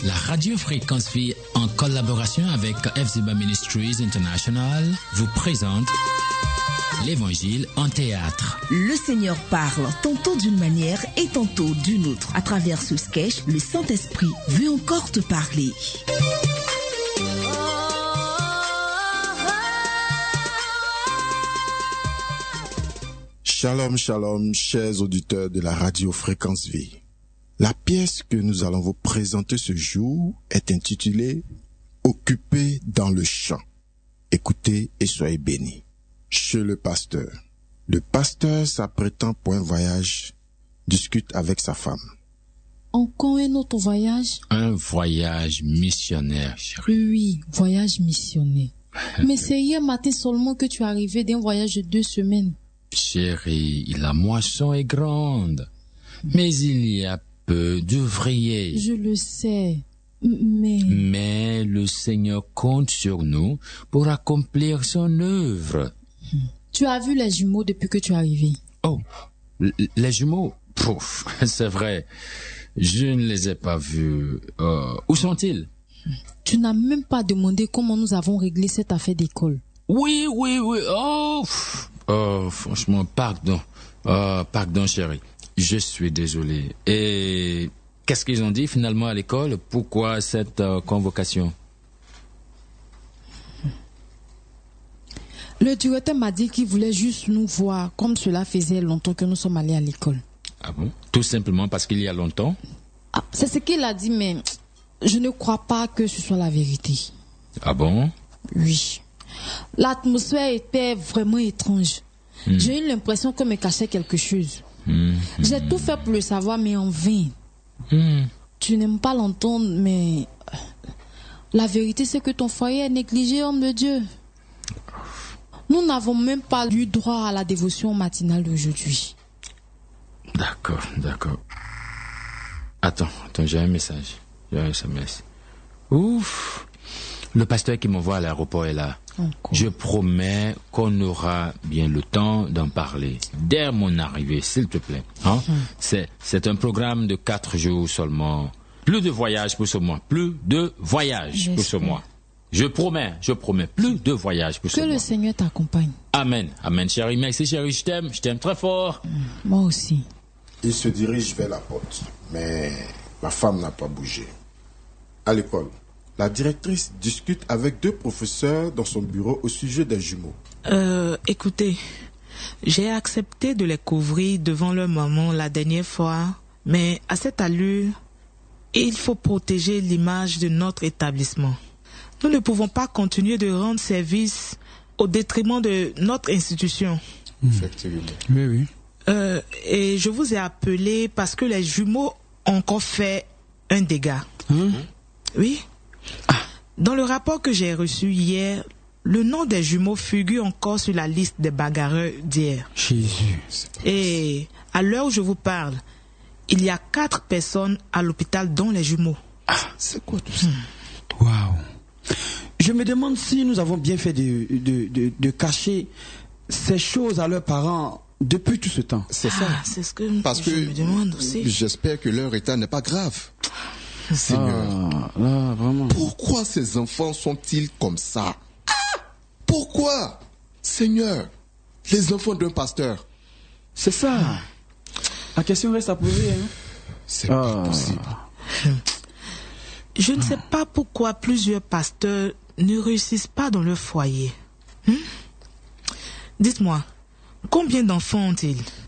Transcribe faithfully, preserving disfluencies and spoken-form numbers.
La Radio Fréquence Vie, en collaboration avec F-Ziba Ministries International, vous présente l'Évangile en théâtre. Le Seigneur parle, tantôt d'une manière et tantôt d'une autre. À travers ce sketch, le Saint-Esprit veut encore te parler. Shalom, shalom, chers auditeurs de la Radio Fréquence Vie. La pièce que nous allons vous présenter ce jour est intitulée « Occupé dans le champ ». Écoutez et soyez bénis. Chez le pasteur. Le pasteur, s'apprêtant pour un voyage, discute avec sa femme. Encore un autre voyage? Un voyage missionnaire, chérie. Oui, voyage missionnaire. Mais c'est hier matin seulement que tu es arrivé d'un voyage de deux semaines. Chérie, la moisson est grande, mais il y a peu d'ouvriers. Je le sais, mais... Mais le Seigneur compte sur nous pour accomplir son œuvre. Tu as vu les jumeaux depuis que tu es arrivé? Oh, les jumeaux? Pouf, c'est vrai. Je ne les ai pas vus. Euh, où sont-ils? Tu n'as même pas demandé comment nous avons réglé cette affaire d'école. Oui, oui, oui. Oh, pff. Oh, franchement, pardon. Oh, pardon, chérie. Je suis désolé. Et qu'est-ce qu'ils ont dit finalement à l'école? Pourquoi cette euh, convocation? Le directeur m'a dit qu'il voulait juste nous voir, comme cela faisait longtemps que nous sommes allés à l'école. Ah bon? Tout simplement parce qu'il y a longtemps? Ah, c'est ce qu'il a dit, mais je ne crois pas que ce soit la vérité. Ah bon? Oui. L'atmosphère était vraiment étrange. Mmh. J'ai eu l'impression qu'on me cachait quelque chose. Mmh. J'ai mmh. tout fait pour le savoir, mais en vain. Mmh. Tu n'aimes pas l'entendre, mais la vérité, c'est que ton foyer est négligé, homme de Dieu. Nous n'avons même pas eu droit à la dévotion matinale d'aujourd'hui. D'accord, d'accord. Attends, attends, j'ai un message. J'ai un S M S. Ouf! Le pasteur qui m'envoie à l'aéroport est là. Encore. Je promets qu'on aura bien le temps d'en parler dès mon arrivée, s'il te plaît. Hein? Mmh. C'est, c'est un programme de quatre jours seulement. Plus de voyages pour ce mois. Plus de voyages J'espère. pour ce mois. Je promets, je promets. Plus de voyages pour que ce mois. Que le Seigneur t'accompagne. Amen, amen, chérie. Merci, chérie. Je t'aime, je t'aime très fort. Mmh. Moi aussi. Il se dirige vers la porte, mais la femme n'a pas bougé. À l'école, la directrice discute avec deux professeurs dans son bureau au sujet des jumeaux. Euh, écoutez, j'ai accepté de les couvrir devant leur maman la dernière fois, mais à cette allure, il faut protéger l'image de notre établissement. Nous ne pouvons pas continuer de rendre service au détriment de notre institution. Effectivement. Oui, oui. Euh, et je vous ai appelé parce que les jumeaux ont encore fait un dégât. Hein? Oui. Ah. Dans le rapport que j'ai reçu hier, le nom des jumeaux figure encore sur la liste des bagarreurs d'hier. Jésus. Et à l'heure où je vous parle, il y a quatre personnes à l'hôpital dont les jumeaux. Ah, c'est quoi tout ça? Waouh. Wow. Je me demande si nous avons bien fait de, de, de, de cacher ces choses à leurs parents depuis tout ce temps. C'est ah, ça. C'est ce que Parce je que me demande aussi. J'espère que leur état n'est pas grave. Seigneur, ah, là, vraiment. Pourquoi ces enfants sont-ils comme ça? Ah, pourquoi? Seigneur, les enfants d'un pasteur. C'est ça. La question reste à poser. Hein? C'est ah. pas possible. Je ne sais pas pourquoi plusieurs pasteurs ne réussissent pas dans leur foyer. Hmm? Dites-moi, combien d'enfants ont-ils?